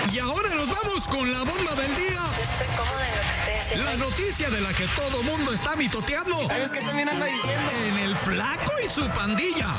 Y ahora nos vamos con la bomba del día. Yo estoy cómoda en lo que estoy haciendo. La noticia de la que todo mundo está mitoteando. ¿Sabes qué también anda diciendo? En el Flaco y su pandilla.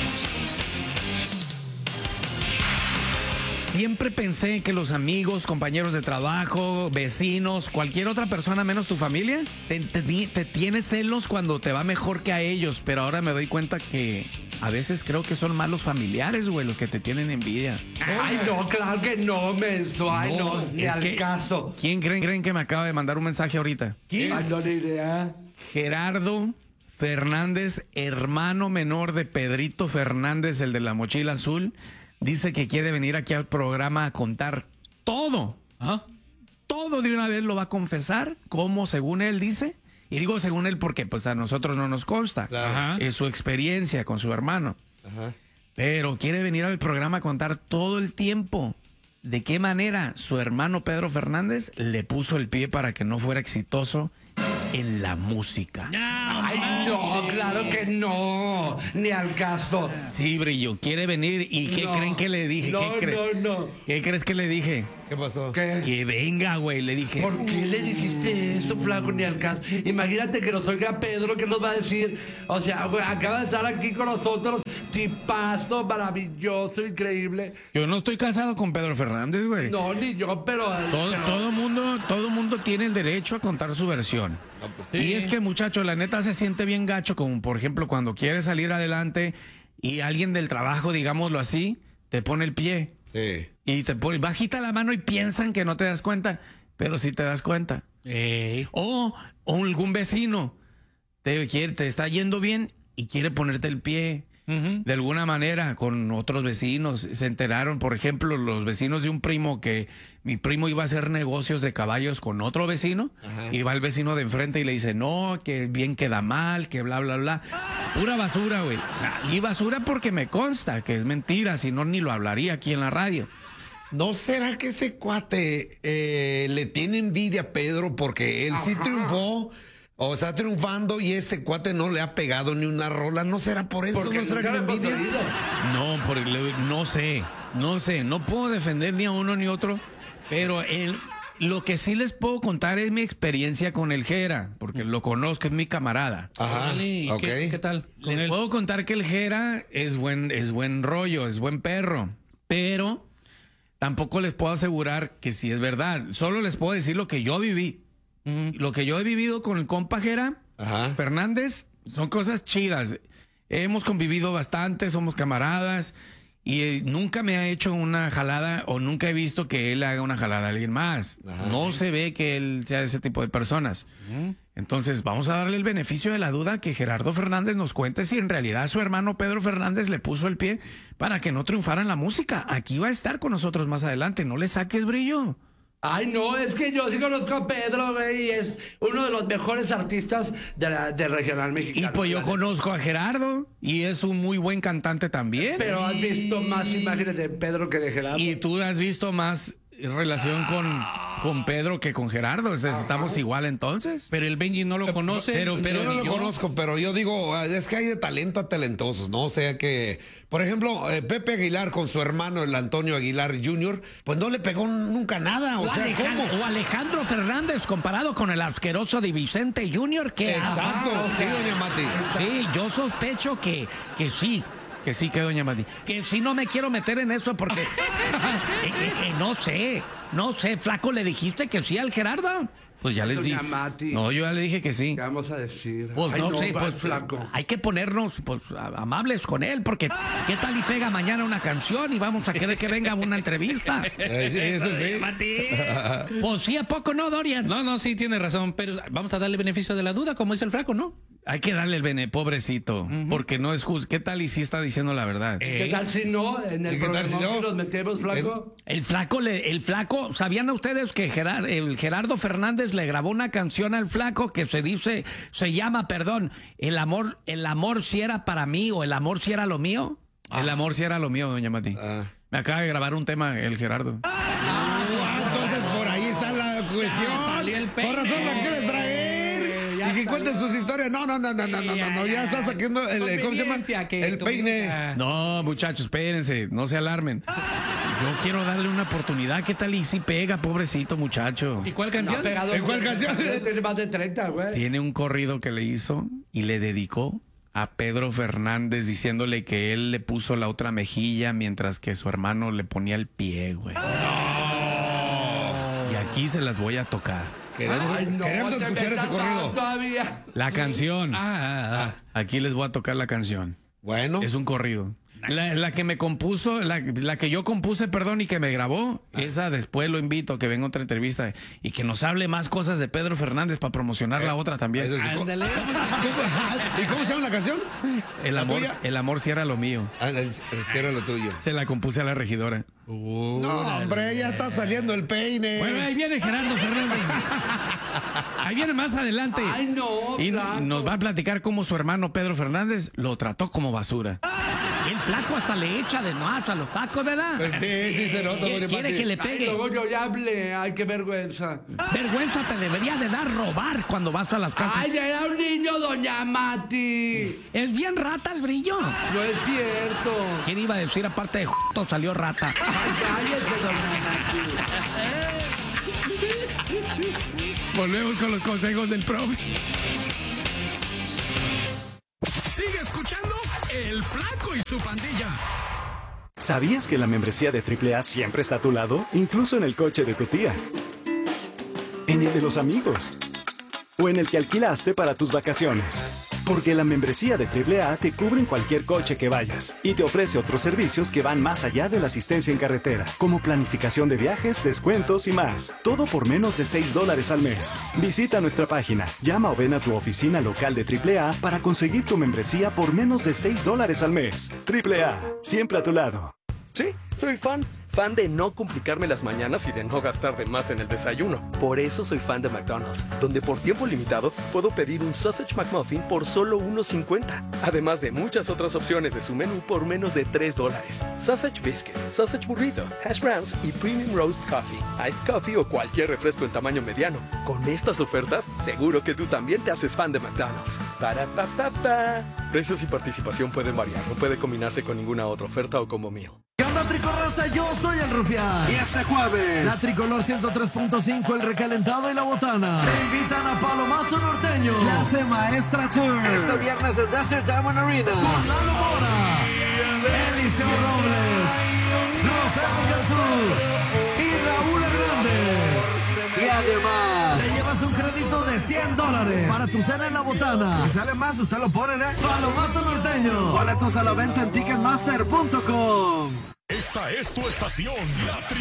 Siempre pensé que los amigos, compañeros de trabajo, vecinos, cualquier otra persona menos tu familia, te tienes celos cuando te va mejor que a ellos, pero ahora me doy cuenta que a veces creo que son malos familiares, güey, los que te tienen envidia. Ay, no, claro que no, menso. Ay, no, ni es al que, caso. ¿Quién creen que me acaba de mandar un mensaje ahorita? Ay, no, ni idea. Gerardo Fernández, hermano menor de Pedrito Fernández, el de la mochila azul. Dice que quiere venir aquí al programa a contar todo. ¿Ah? Todo de una vez lo va a confesar, como según él dice. Y digo según él porque pues a nosotros no nos consta. Claro. Es su experiencia con su hermano. Ajá. Pero quiere venir al programa a contar todo el tiempo de qué manera su hermano Pedro Fernández le puso el pie para que no fuera exitoso en la música. Ay, no, claro que no. Ni al caso. Sí, Brillo, quiere venir. ¿Y qué No. creen que le dije? No, no. ¿Qué crees que le dije? ¿Qué pasó? ¿Qué? Que venga, güey, le dije. ¿Por qué le dijiste eso, Flaco, ni al caso? Imagínate que nos oiga Pedro, ¿qué nos va a decir? O sea, güey, acaba de estar aquí con nosotros, tipazo, maravilloso, increíble. Yo no estoy casado con Pedro Fernández, güey. No, ni yo, pero... Todo mundo tiene el derecho a contar su versión. No, pues, Y es que, muchacho, la neta se siente bien gacho, como por ejemplo cuando quieres salir adelante y alguien del trabajo, digámoslo así, te pone el pie sí. y te pone bajita la mano y piensan que no te das cuenta, pero sí te das cuenta. O algún vecino te está yendo bien y quiere ponerte el pie. De alguna manera, con otros vecinos, se enteraron, por ejemplo, los vecinos de un primo, que mi primo iba a hacer negocios de caballos con otro vecino, y va el vecino de enfrente y le dice, no, que bien queda mal, que bla, bla, bla. Pura basura, güey. O sea, y basura porque me consta que es mentira, si no, ni lo hablaría aquí en la radio. ¿No será que este cuate le tiene envidia a Pedro porque él sí triunfó? O está triunfando y este cuate no le ha pegado ni una rola. ¿No será por eso? Porque ¿No será que le nunca lo hemos envidia? oído. No sé, no puedo defender ni a uno ni otro, pero lo que sí les puedo contar es mi experiencia con el Jera, porque lo conozco, es mi camarada. Ajá, Órale, ¿y ok. ¿Qué tal con Les él? puedo contar que el Jera es buen rollo, es buen perro, pero tampoco les puedo asegurar que sí es verdad. Solo les puedo decir lo que yo viví. Lo que yo he vivido con el compa Jera Ajá. Fernández son cosas chidas. Hemos convivido bastante, somos camaradas y nunca me ha hecho una jalada o nunca he visto que él haga una jalada a alguien más. Ajá. No se ve que él sea ese tipo de personas. Entonces vamos a darle el beneficio de la duda que Gerardo Fernández nos cuente si en realidad su hermano Pedro Fernández le puso el pie para que no triunfara en la música. Aquí va a estar con nosotros más adelante. No le saques brillo. Ay, no, es que yo sí conozco a Pedro, güey, y es uno de los mejores artistas del regional Y mexicano. pues yo conozco a Gerardo y es un muy buen cantante también. Pero has visto más imágenes de Pedro que de Gerardo. Y tú has visto más relación con Pedro que con Gerardo. O sea, estamos igual entonces. Pero el Benji no lo conoce. pero yo no ni lo yo. conozco, pero yo digo, es que hay de talento a talentosos, ¿no? O sea que, por ejemplo, Pepe Aguilar con su hermano, el Antonio Aguilar Jr., pues no le pegó nunca nada. O sea, ¿cómo? O Alejandro Fernández comparado con el asqueroso de Vicente Jr. que Exacto, sí, doña Mati. sí, yo sospecho que sí. Que sí, que doña Mati. Que sí, no me quiero meter en eso porque no sé, flaco, ¿le dijiste que sí al Gerardo? Pues ya les Doña dije. Mati. No, yo ya le dije que sí. ¿Qué vamos a decir? Pues Ay, no sé, va, pues flaco. hay que ponernos pues amables con él, porque ¿qué tal y pega mañana una canción y vamos a querer que venga una entrevista? Sí, eso sí. Pues sí, ¿a poco no, Dorian? No, sí, tiene razón, pero vamos a darle beneficio de la duda, como dice el Flaco, ¿no? Hay que darle el pobrecito, porque no es justo. ¿Qué tal y si está diciendo la verdad? ¿Qué tal si no? En ¿Y el qué tal programa si no? que nos metemos, flaco. El flaco, ¿sabían ustedes que el Gerardo Fernández le grabó una canción al flaco que se llama, el amor si era para mí o el amor si era lo mío? El amor si era lo mío, doña Mati. Me acaba de grabar un tema el Gerardo. Entonces por ahí está la cuestión. salió el peine. Por razón la quiere traer. Y que cuenten sus historias. No, ya está sacando el, ¿cómo se llama? El peine. No, muchachos, espérense, no se alarmen. Yo quiero darle una oportunidad. ¿Qué tal y si pega, pobrecito muchacho? ¿Y cuál canción? ¿En cuál canción? Tiene más de 30, güey. Tiene un corrido que le hizo y le dedicó a Pedro Fernández diciéndole que él le puso la otra mejilla mientras que su hermano le ponía el pie, güey. Y aquí se las voy a tocar. Queremos escuchar ese corrido. Todavía. La canción. Aquí les voy a tocar la canción. Bueno. Es un corrido. La que me compuso, la que yo compuse, perdón, y que me grabó, esa después lo invito a que venga a otra entrevista y que nos hable más cosas de Pedro Fernández para promocionar la otra también. Eso sí. Ándale. ¿Y cómo se llama la canción? El amor cierra lo mío. Cierra lo tuyo. Se la compuse a la regidora. No, hombre, ya está saliendo el peine. Bueno, ahí viene Gerardo Fernández. Ahí viene más adelante. Ay, no. Y nos va a platicar cómo su hermano Pedro Fernández lo trató como basura. El flaco hasta le echa de más a los tacos, ¿verdad? Sí, se nota. Quiere que le Ay, pegue. luego yo ya hablé. Ay, qué vergüenza. Vergüenza te debería de dar robar cuando vas a las casas. Ay, era un niño, doña Mati. Es bien rata el brillo. No es cierto. ¿Quién iba a decir aparte de j***o salió rata? Ay, cállese, doña Mati. Volvemos con los consejos del profe. Sigue escuchando El Flaco y su pandilla. ¿Sabías que la membresía de AAA siempre está a tu lado? Incluso en el coche de tu tía, en el de los amigos o en el que alquilaste para tus vacaciones. Porque la membresía de AAA te cubre en cualquier coche que vayas y te ofrece otros servicios que van más allá de la asistencia en carretera, como planificación de viajes, descuentos y más. Todo por menos de $6 al mes. Visita nuestra página, llama o ven a tu oficina local de AAA para conseguir tu membresía por menos de $6 al mes. AAA, siempre a tu lado. Sí, soy fan de no complicarme las mañanas y de no gastar de más en el desayuno. Por eso soy fan de McDonald's, donde por tiempo limitado puedo pedir un Sausage McMuffin por solo $1.50. Además de muchas otras opciones de su menú por menos de $3. Sausage Biscuit, Sausage Burrito, Hash Browns y Premium Roast Coffee, Iced Coffee o cualquier refresco en tamaño mediano. Con estas ofertas, seguro que tú también te haces fan de McDonald's. Para pa pa pa. Precios y participación pueden variar, no puede combinarse con ninguna otra oferta o combo meal. ¿Qué onda, Tricorraza? Yo soy el Rufián. Y este jueves, la Tricolor 103.5, el Recalentado y la Botana te invitan a Palomazo Norteño, Clase Maestra Tour. Este viernes en Desert Diamond Arena. Con Lalo Mora, Eliseo Robles, Rosendo Cantú y Raúl Hernández. Y además, te llevas un crédito de $100 para tu cena en la Botana. Si sale más, usted lo pone, ¿eh? Palomazo Norteño. Boletos a la venta en Ticketmaster.com. Esta es tu estación, la